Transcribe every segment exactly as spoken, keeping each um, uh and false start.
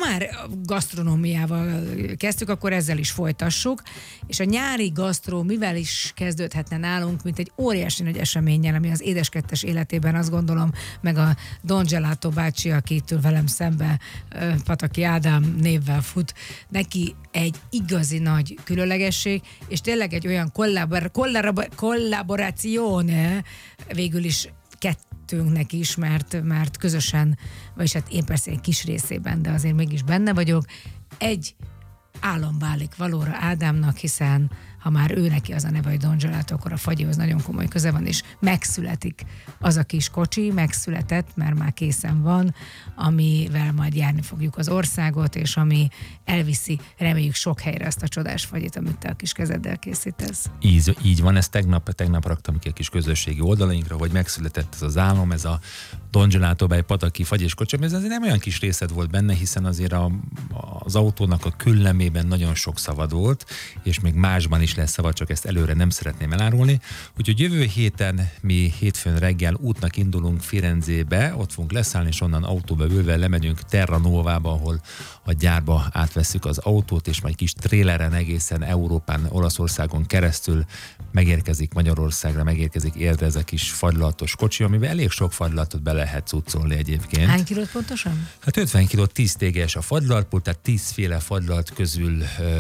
már gasztronómiával kezdtük, akkor ezzel is folytassuk, és a nyári gasztró mivel is kezdődhetne nálunk, mint egy óriási nagy eseménnyel, ami az édeskettes életében, azt gondolom, meg a Don Gelato bácsi, aki itt ül velem szembe, Pataki Ádám névvel fut, neki egy igazi nagy különlegesség, és tényleg egy olyan kollabor- kollabor- kollaborációne, végül is kettőnknek is, mert, mert közösen, vagyis hát én persze egy kis részében, de azért mégis benne vagyok, egy álom válik valóra Ádámnak, hiszen ha már ő neki az a neve, hogy Don Gelato, akkor a fagyihoz nagyon komoly köze van, és megszületik az a kis kocsi, megszületett, mert már készen van, amivel majd járni fogjuk az országot, és ami elviszi, reméljük sok helyre azt a csodás fagyit, amit te a kis kezeddel készítesz. Így, így van, ezt tegnap, tegnap raktam ki a kis közösségi oldalainkra, hogy megszületett ez az álom, ez a Don Gelato by Pataki fagy és kocsi, ez azért nem olyan kis részed volt benne, hiszen azért a, az autónak a küllemében nagyon sok szavad volt, és még másban is lesz szava, csak ezt előre nem szeretném elárulni. Úgyhogy jövő héten mi hétfőn reggel útnak indulunk Firenzébe, ott fogunk leszállni, és onnan autóba ülve lemegyünk Terra Novába, ahol a gyárba átvesszük az autót, és majd kis tréleren egészen Európán, Olaszországon keresztül megérkezik Magyarországra, megérkezik Érdre ez a kis fagylatos kocsi, amiben elég sok fagylatot be lehet cuccolni egyébként. Hány kilót pontosan? Hát ötven kilót, tíz téges a fagylaltpult, tehát tízféle fagylalt közül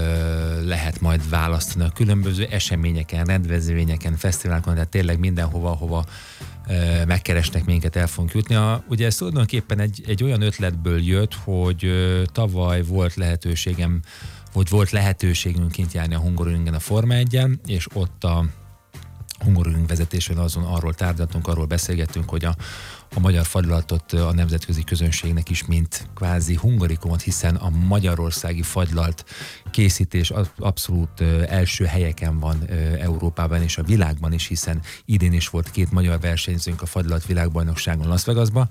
ö, lehet majd választani a különböző eseményeken, rendezvényeken, fesztiválokon, tehát tényleg mindenhova, hova ö, megkeresnek minket, el fogunk jutni. A, ugye ez tulajdonképpen egy, egy olyan ötletből jött, hogy ö, tavaly volt lehetőségem, hogy volt lehetőségünk kint járni a Hungaroringen a Forma egyen, és ott a Hungaroring vezetésén azon arról tárgyaltunk, arról beszélgettünk, hogy a, a magyar fagylaltot a nemzetközi közönségnek is, mint kvázi hungarikumot, hiszen a magyarországi fagylalt készítés abszolút első helyeken van Európában és a világban is, hiszen idén is volt két magyar versenyzőnk a fagylalt világbajnokságon Las Vegasba.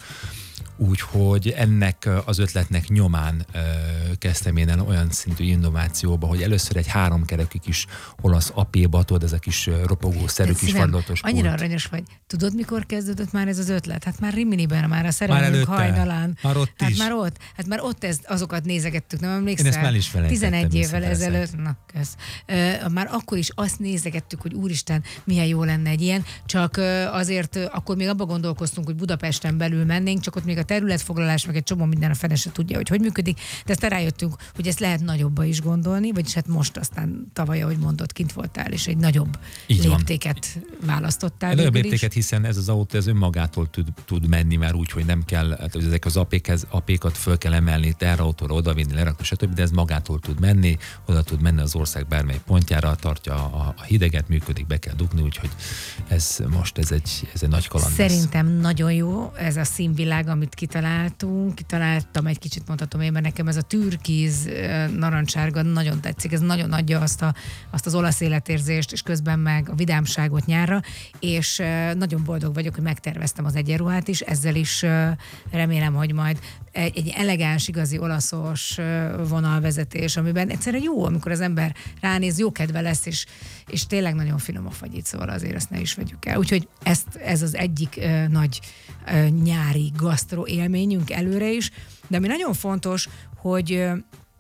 Úgyhogy ennek az ötletnek nyomán ö, kezdtem én el olyan szintű innovációba, hogy először egy háromkerekű kis olasz apéba, tudod, ez a kis ropogószerű kis fagylatos pult. Annyira aranyos vagy. Tudod, mikor kezdődött már ez az ötlet? Hát már Riminiben, már a szerelmünk hajnalán. Már ott hát is. Már ott, hát már ott ez, azokat nézegettük, nem emlékszel? Én ezt már is felejtettem. tizenegy évvel ezelőtt, na kösz. Uh, már akkor is azt nézegettük, hogy úristen, milyen jó lenne egy ilyen, csak uh, azért uh, akkor még abba gondolkoztunk, hogy Budapesten belül mennénk, csak ott még a területfoglalás, meg egy csomó minden a fene se tudja, hogy hogy működik, de aztán rájöttünk, hogy ezt lehet nagyobba is gondolni, vagyis hát most aztán tavaly, ahogy mondott, kint voltál, és egy nagyobb így léptéket van. Választottál. Egy nagyobb léptéket, hiszen ez az autó ez önmagától tud, tud menni már úgy, hogy nem kell, hát, hogy ezek az apékhez, apékat föl kell emelni, terrautóra odavinni, lerakni, stb., de ez magától tud menni, oda tud menni az ország bármely pontjára, tartja a, a hideget, működik, be kell dugni, úgyhogy ez most ez egy, ez egy nagy kaland. Szerintem lesz. Nagyon jó ez a színvilág, amit kitaláltunk. Kitaláltam egy kicsit, mondhatom én, mert nekem ez a türkiz narancsárga nagyon tetszik, ez nagyon adja azt, a, azt az olasz életérzést, és közben meg a vidámságot nyárra, és nagyon boldog vagyok, hogy megterveztem az egyenruhát is, ezzel is remélem, hogy majd egy, egy elegáns, igazi olaszos vonalvezetés, amiben egyszerűen jó, amikor az ember ránéz, jó kedve lesz, és, és tényleg nagyon finom a fagyit, szóval azért ezt ne is vegyük el. Úgyhogy ezt, ez az egyik uh, nagy uh, nyári gasztro élményünk előre is, de ami nagyon fontos, hogy uh,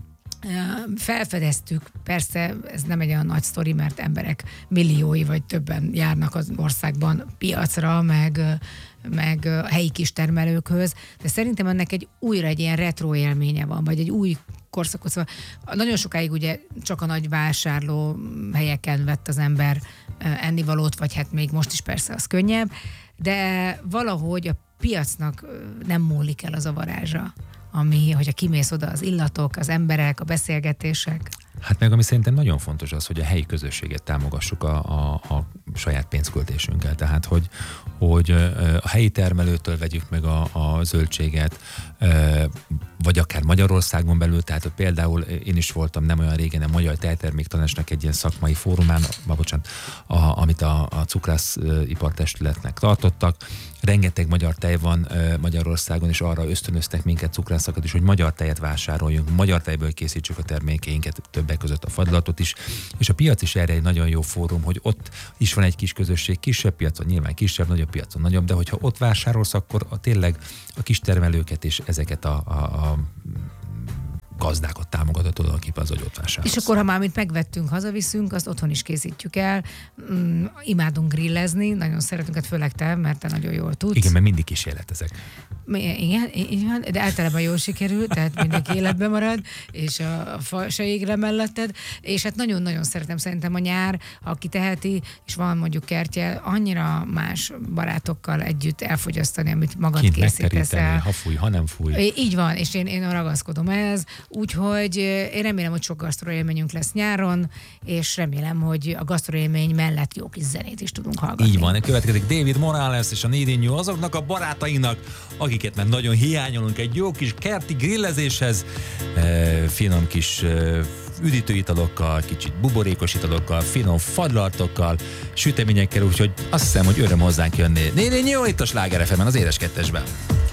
felfedeztük, persze ez nem egy olyan nagy sztori, mert emberek milliói vagy többen járnak az országban piacra, meg, meg a helyi kistermelőkhöz, de szerintem ennek egy újra egy ilyen retro élménye van, vagy egy új korszakot. Szóval nagyon sokáig ugye csak a nagy vásárló helyeken vett az ember ennivalót, vagy hát még most is persze az könnyebb, de valahogy a piacnak nem múlik el az a varázsa, ami, hogyha kimész oda az illatok, az emberek, a beszélgetések. Hát meg ami szerintem nagyon fontos az, hogy a helyi közösséget támogassuk a, a, a saját pénzköltésünkkel. Tehát, hogy, hogy a helyi termelőtől vegyük meg a, a zöldséget, vagy akár Magyarországon belül, tehát például én is voltam nem olyan régen a Magyar Tejterméktanácsnak egy ilyen szakmai fórumán, bocsánat, a, amit a, a cukrászipartestületnek tartottak. Rengeteg magyar tej van Magyarországon, és arra ösztönöztek minket cukrászakat is, hogy magyar tejet vásároljunk, magyar tejből készítsük a termékeinket, többek között a fagylatot is, és a piac is erre egy nagyon jó fórum, hogy ott is van egy kis közösség, kisebb piacon, nyilván kisebb, nagyobb piacon, nagyobb, de hogyha ott vásárolsz, akkor a, tényleg a kis termelőket és ezeket a, a, a gazdákat támogatott tulajdonképpen az agyótvásárhoz. És akkor, ha már amit megvettünk, hazaviszünk, azt otthon is készítjük el. Mm, imádunk grillezni, nagyon szeretünk, hát főleg te, mert te nagyon jól tudsz. Igen, mert mindig kísérletezek. Igen, így van, de általában jól sikerül, tehát mindenki életben marad, és a, a fa se égre melletted, és hát nagyon-nagyon szeretem szerintem a nyár, aki teheti, és van mondjuk kertje, annyira más barátokkal együtt elfogyasztani, amit magad Kint készítesz el. ha fúj, ha nem fúj. Így van, és én, én ragaszkodom ehhez, úgyhogy én remélem, hogy sok gasztroélményünk lesz nyáron, és remélem, hogy a gasztroélmény mellett jó kis zenét is tudunk hallgatni. Így van, következik David Morales és a Nidinho azoknak a barátainak, akiket már nagyon hiányolunk egy jó kis kerti grillezéshez, e, finom kis e, üdítőitalokkal, kicsit buborékos italokkal, finom fagylaltokkal, süteményekkel, úgyhogy azt hiszem, hogy öröm hozzánk jönni. Nidinho itt a Sláger ef emen, az Édes Kettesben.